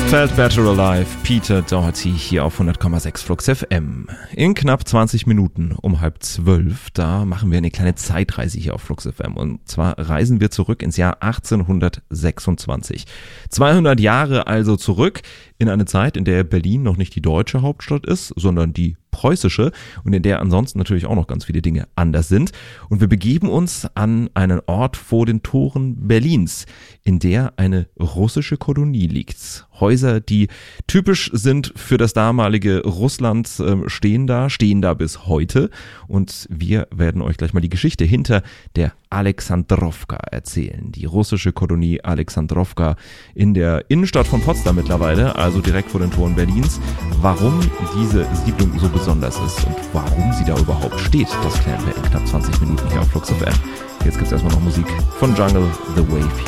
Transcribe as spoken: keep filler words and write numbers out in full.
Felt Better Alive, Peter Doherty hier auf hundert Komma sechs Flux F M. In knapp zwanzig Minuten um halb zwölf, da machen wir eine kleine Zeitreise hier auf Flux F M. Und zwar reisen wir zurück ins Jahr achtzehnhundertsechsundzwanzig. zweihundert Jahre also zurück in eine Zeit, in der Berlin noch nicht die deutsche Hauptstadt ist, sondern die preußische und in der ansonsten natürlich auch noch ganz viele Dinge anders sind. Und wir begeben uns an einen Ort vor den Toren Berlins, in der eine russische Kolonie liegt. Häuser, die typisch sind für das damalige Russland, äh, stehen da, stehen da bis heute. Und wir werden euch gleich mal die Geschichte hinter der Alexandrowka erzählen. Die russische Kolonie Alexandrowka in der Innenstadt von Potsdam mittlerweile, also direkt vor den Toren Berlins. Warum diese Siedlung so besonders ist und warum sie da überhaupt steht, das klären wir in knapp zwanzig Minuten hier auf Flux F M. Jetzt gibt's erstmal noch Musik von Jungle, The Wave hier